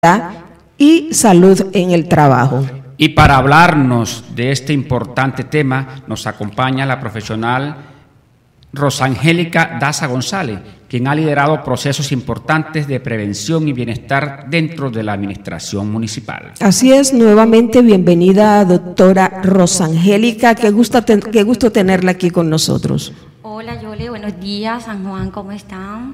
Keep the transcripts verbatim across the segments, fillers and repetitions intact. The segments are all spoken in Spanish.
y salud en el trabajo. Y para hablarnos de este importante tema nos acompaña la profesional Rosangélica Daza González, quien ha liderado procesos importantes de prevención y bienestar dentro de la administración municipal. Así es, nuevamente bienvenida, doctora Rosangélica, qué gusto, ten, qué gusto tenerla aquí con nosotros. Hola Yole, buenos días, San Juan, ¿cómo están?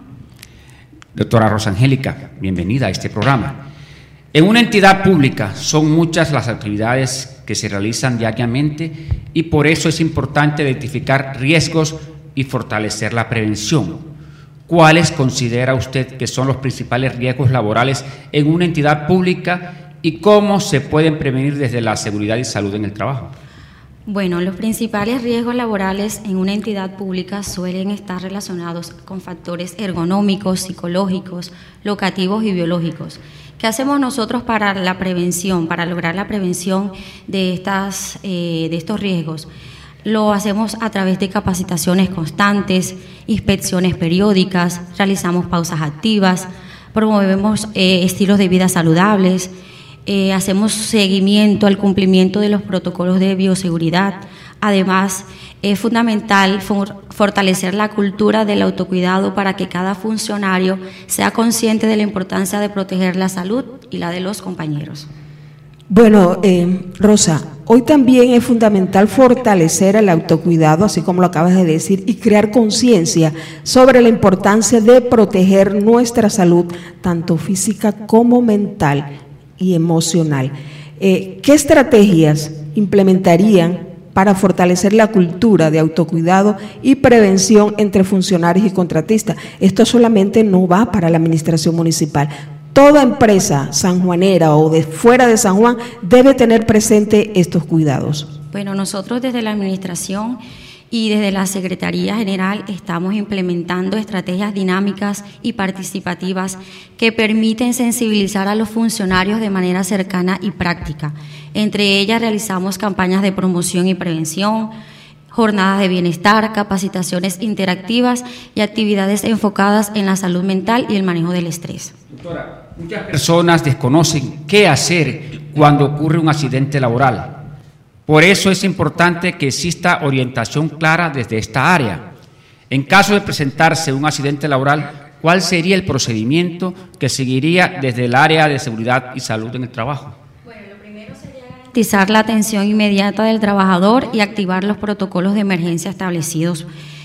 Doctora Rosangélica, bienvenida a este programa. En una entidad pública son muchas las actividades que se realizan diariamente y por eso es importante identificar riesgos y fortalecer la prevención. ¿Cuáles considera usted que son los principales riesgos laborales en una entidad pública y cómo se pueden prevenir desde la seguridad y salud en el trabajo? Bueno, los principales riesgos laborales en una entidad pública suelen estar relacionados con factores ergonómicos, psicológicos, locativos y biológicos. ¿Qué hacemos nosotros para la prevención, para lograr la prevención de, estas, eh, de estos riesgos? Lo hacemos a través de capacitaciones constantes, inspecciones periódicas, realizamos pausas activas, promovemos eh, estilos de vida saludables, eh, hacemos seguimiento al cumplimiento de los protocolos de bioseguridad. Además, es fundamental for, fortalecer la cultura del autocuidado para que cada funcionario sea consciente de la importancia de proteger la salud y la de los compañeros. Bueno, eh, Rosa, hoy también es fundamental fortalecer el autocuidado, así como lo acabas de decir, y crear conciencia sobre la importancia de proteger nuestra salud, tanto física como mental y emocional. Eh, ¿Qué estrategias implementarían para fortalecer la cultura de autocuidado y prevención entre funcionarios y contratistas? Esto solamente no va para la administración municipal. Toda empresa sanjuanera o de fuera de San Juan debe tener presente estos cuidados. Bueno, nosotros desde la administración y desde la Secretaría General estamos implementando estrategias dinámicas y participativas que permiten sensibilizar a los funcionarios de manera cercana y práctica. Entre ellas realizamos campañas de promoción y prevención, jornadas de bienestar, capacitaciones interactivas y actividades enfocadas en la salud mental y el manejo del estrés. Doctora, muchas personas desconocen qué hacer cuando ocurre un accidente laboral. Por eso es importante que exista orientación clara desde esta área. En caso de presentarse un accidente laboral, ¿cuál sería el procedimiento que seguiría desde el área de seguridad y salud en el trabajo? Bueno, lo primero sería garantizar la atención inmediata del trabajador y activar los protocolos de emergencia establecidos.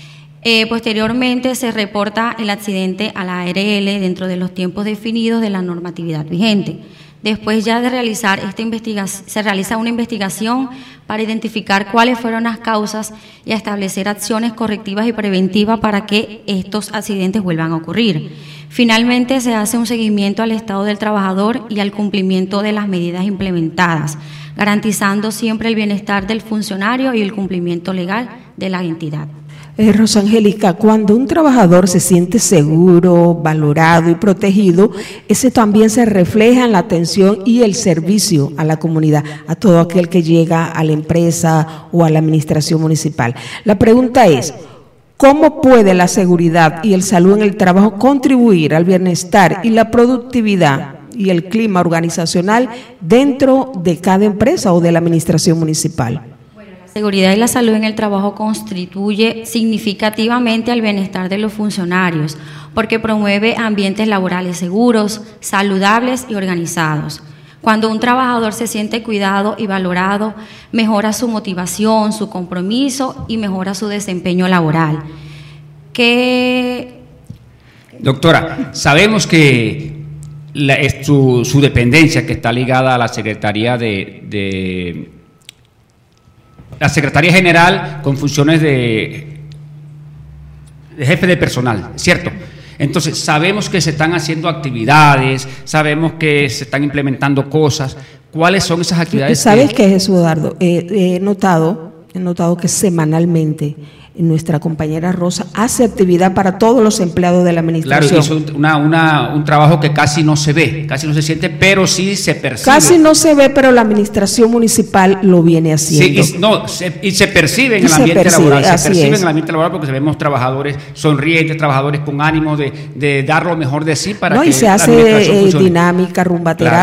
Eh, posteriormente se reporta el accidente a la A R L dentro de los tiempos definidos de la normatividad vigente. Después ya de realizar esta investigación, se realiza una investigación para identificar cuáles fueron las causas y establecer acciones correctivas y preventivas para que estos accidentes vuelvan a ocurrir. Finalmente se hace un seguimiento al estado del trabajador y al cumplimiento de las medidas implementadas, garantizando siempre el bienestar del funcionario y el cumplimiento legal de la entidad. Eh, Rosangélica, cuando un trabajador se siente seguro, valorado y protegido, ese también se refleja en la atención y el servicio a la comunidad, a todo aquel que llega a la empresa o a la administración municipal. La pregunta es, ¿cómo puede la seguridad y el salud en el trabajo contribuir al bienestar y la productividad y el clima organizacional dentro de cada empresa o de la administración municipal? La seguridad y la salud en el trabajo contribuye significativamente al bienestar de los funcionarios porque promueve ambientes laborales seguros, saludables y organizados. Cuando un trabajador se siente cuidado y valorado, mejora su motivación, su compromiso y mejora su desempeño laboral. ¿Qué? Doctora, sabemos que la, su, su dependencia, que está ligada a la Secretaría de... de la Secretaría General con funciones de, de jefe de personal, ¿cierto? Entonces, sabemos que se están haciendo actividades, sabemos que se están implementando cosas. ¿Cuáles son esas actividades? ¿Sabes qué, Jesús Eduardo? Eh, he notado, he notado que semanalmente nuestra compañera Rosa hace actividad para todos los empleados de la administración. Claro, hizo una, una, un trabajo que casi no se ve, casi no se siente, pero sí se percibe. Casi no se ve, pero la administración municipal lo viene haciendo. Sí, y, no, se, y se percibe en y el ambiente percibe, laboral, se percibe es. en el ambiente laboral porque vemos trabajadores sonrientes, trabajadores con ánimo de, de dar lo mejor de sí para no, que y se la hace administración eh, funcione. dinámica, rumba terapia. Claro.